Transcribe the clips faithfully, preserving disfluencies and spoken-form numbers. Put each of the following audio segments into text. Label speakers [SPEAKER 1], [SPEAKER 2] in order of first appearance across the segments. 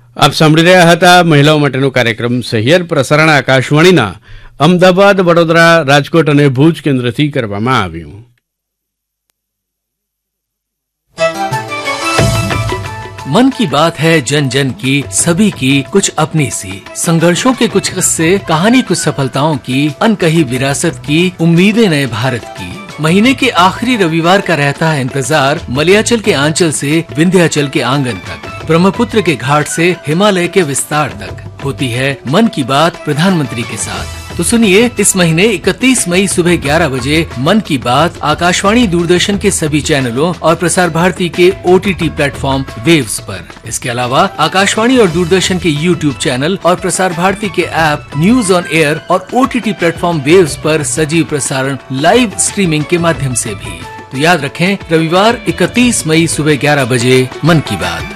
[SPEAKER 1] આપ સાંભળી રહ્યા હતા મહિલાઓ માટેનો કાર્યક્રમ સહિયર પ્રસારણ આકાશવાણીના અમદાવાદ, વડોદરા, રાજકોટ અને ભુજ કેન્દ્રથી કરવામાં આવ્યું.
[SPEAKER 2] मन की बात है जन जन की, सभी की कुछ अपनी सी. संघर्षों के कुछ किस्से, कहानी कुछ सफलताओं की, अनकही विरासत की, उम्मीदें नए भारत की. महीने के आखिरी रविवार का रहता है इंतजार मलयाचल के आंचल से विंध्याचल के आंगन तक, ब्रह्मपुत्र के घाट से हिमालय के विस्तार तक. होती है मन की बात प्रधानमंत्री के साथ. तो सुनिए, इस महीने इकतीस मई सुबह ग्यारह बजे मन की बात आकाशवाणी, दूरदर्शन के सभी चैनलों और प्रसार भारती के ओटीटी प्लेटफॉर्म वेव्स पर. इसके अलावा आकाशवाणी और दूरदर्शन के यूट्यूब चैनल और प्रसार भारती के ऐप न्यूज ऑन एयर और ओटीटी प्लेटफॉर्म वेव्स पर सजीव प्रसारण लाइव स्ट्रीमिंग के माध्यम से भी. तो याद रखें, रविवार इकतीस मई सुबह ग्यारह बजे मन की बात.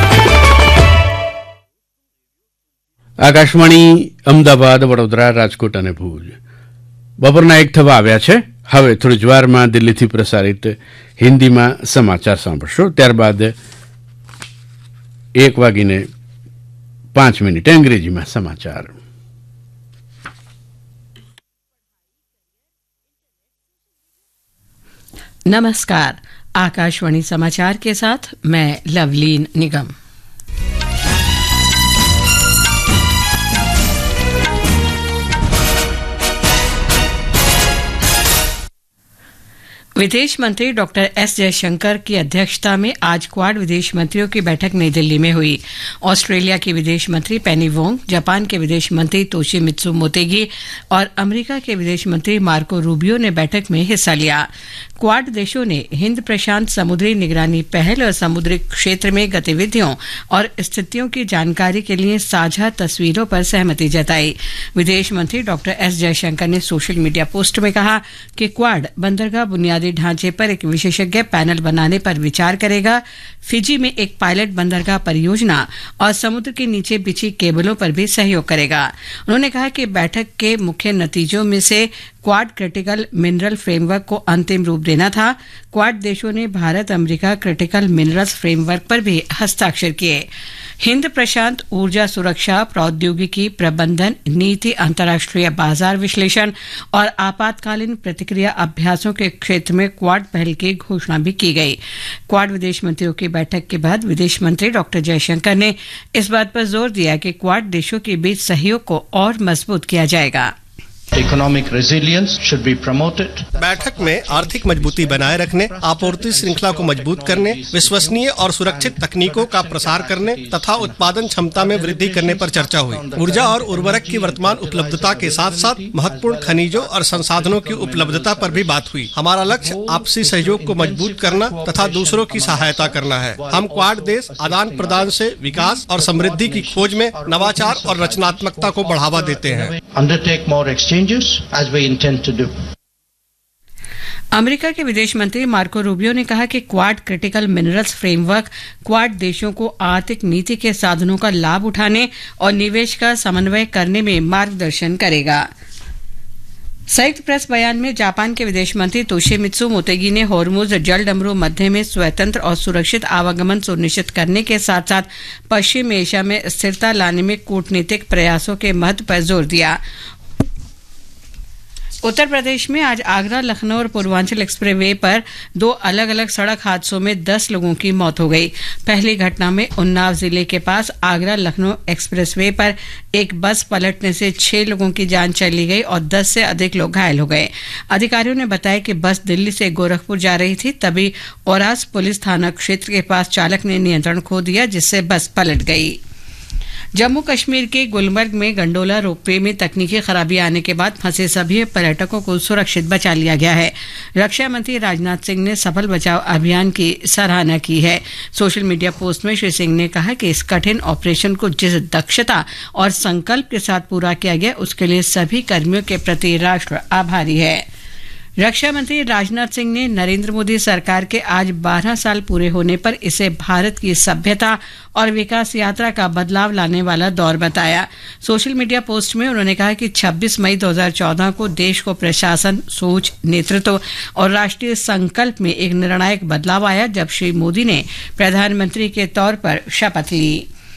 [SPEAKER 1] આકાશવાણી અમદાવાદ, વડોદરા, રાજકોટ અને ભુજ. બપોરના એક થવા આવ્યા છે. હવે થોડી જ વારમાં દિલ્હીથી પ્રસારિત હિન્દીમાં સમાચાર સાંભળશો. ત્યારબાદ એક વાગીને પાંચ મિનિટે અંગ્રેજીમાં સમાચાર.
[SPEAKER 3] नमस्कार, आकाशवाणी समाचार के साथ मैं लवलीन निगम. विदेश मंत्री डॉक्टर एस जयशंकर की अध्यक्षता में आज क्वाड विदेश मंत्रियों की बैठक नई दिल्ली में हुई. ऑस्ट्रेलिया के विदेश मंत्री पेनी वोंग, जापान के विदेश मंत्री तोशिमित्सु मोतेगी और अमेरिका के विदेश मंत्री मार्को रूबियो ने बैठक में हिस्सा लिया. क्वाड देशों ने हिंद प्रशांत समुद्री निगरानी पहल और समुद्री क्षेत्र में गतिविधियों और स्थितियों की जानकारी के लिए साझा तस्वीरों पर सहमति जताई. विदेश मंत्री डॉक्टर एस जयशंकर ने सोशल मीडिया पोस्ट में कहा कि क्वाड बंदरगाह बुनियादी ढांचे पर एक विशेषज्ञ पैनल बनाने पर विचार करेगा. फिजी में एक पायलट बंदरगाह परियोजना और समुद्र के नीचे बिछी केबलों पर भी सहयोग करेगा. उन्होंने कहा कि बैठक के मुख्य नतीजों में से क्वाड क्रिटिकल मिनरल फ्रेमवर्क को अंतिम रूप देना था. क्वाड देशों ने Bharat America critical minerals framework पर भी हस्ताक्षर किए. हिंद प्रशांत ऊर्जा सुरक्षा, प्रौद्योगिकी प्रबंधन, नीति, अंतर्राष्ट्रीय बाजार विश्लेषण और आपातकालीन प्रतिक्रिया अभ्यासों के क्षेत्र में क्वाड पहल की घोषणा भी की गई. क्वाड विदेश मंत्रियों की बैठक के बाद विदेश मंत्री डॉक्टर जयशंकर ने इस बात पर जोर दिया कि क्वाड देशों के बीच सहयोग को और मजबूत किया जाएगा.
[SPEAKER 4] Economic resilience should be promoted.
[SPEAKER 5] बैठक में आर्थिक मजबूती बनाए रखने, आपूर्ति श्रृंखला को मजबूत करने, विश्वसनीय और सुरक्षित तकनीकों का प्रसार करने तथा उत्पादन क्षमता में वृद्धि करने पर चर्चा हुई. ऊर्जा और उर्वरक की वर्तमान उपलब्धता के साथ साथ महत्वपूर्ण खनिजों और संसाधनों की उपलब्धता पर भी बात हुई. हमारा लक्ष्य आपसी सहयोग को मजबूत करना तथा दूसरों की सहायता करना है. हम क्वाड देश आदान प्रदान से विकास और समृद्धि की खोज में नवाचार और रचनात्मकता को बढ़ावा देते हैं.
[SPEAKER 4] Undertake more exchanges as we intend to do.
[SPEAKER 3] America के विदेश मंत्री मार्को रूबियो ने कहा कि quad critical minerals framework quad देशों को आर्थिक नीति के साधनों का लाभ उठाने और निवेश का समन्वय करने में मार्गदर्शन करेगा. संयुक्त प्रेस बयान में जापान के विदेश मंत्री तोशिमित्सु मोतेगी ने होर्मुज जलडमरू मध्य में स्वतंत्र और सुरक्षित आवागमन सुनिश्चित करने के साथ साथ पश्चिम एशिया में स्थिरता लाने में कूटनीतिक प्रयासों के महत्व पर जोर दिया. उत्तर प्रदेश में आज आगरा, लखनऊ और पूर्वांचल एक्सप्रेसवे पर दो अलग अलग सड़क हादसों में दस लोगों की मौत हो गई. पहली घटना में उन्नाव जिले के पास आगरा लखनऊ एक्सप्रेसवे पर एक बस पलटने से छह लोगों की जान चली गई और दस से अधिक लोग घायल हो गए. अधिकारियों ने बताया कि बस दिल्ली से गोरखपुर जा रही थी. तभी औरास पुलिस थाना क्षेत्र के पास चालक ने नियंत्रण खो दिया, जिससे बस पलट गई. जम्मू कश्मीर के गुलमर्ग में गंडोला रोपवे में तकनीकी खराबी आने के बाद फंसे सभी पर्यटकों को सुरक्षित बचा लिया गया है. रक्षा मंत्री राजनाथ सिंह ने सफल बचाव अभियान की सराहना की है. सोशल मीडिया पोस्ट में श्री सिंह ने कहा कि इस कठिन ऑपरेशन को जिस दक्षता और संकल्प के साथ पूरा किया गया, उसके लिए सभी कर्मियों के प्रति राष्ट्र आभारी है. रक्षा मंत्री राजनाथ सिंह ने नरेंद्र मोदी सरकार के आज बारह साल पूरे होने पर इसे भारत की सभ्यता और विकास यात्रा का बदलाव लाने वाला दौर बताया. सोशल मीडिया पोस्ट में उन्होंने कहा कि छब्बीस मई दो हज़ार चौदह को देश को प्रशासन, सोच, नेतृत्व और राष्ट्रीय संकल्प में एक निर्णायक बदलाव आया जब श्री मोदी ने प्रधानमंत्री के तौर पर शपथ ली.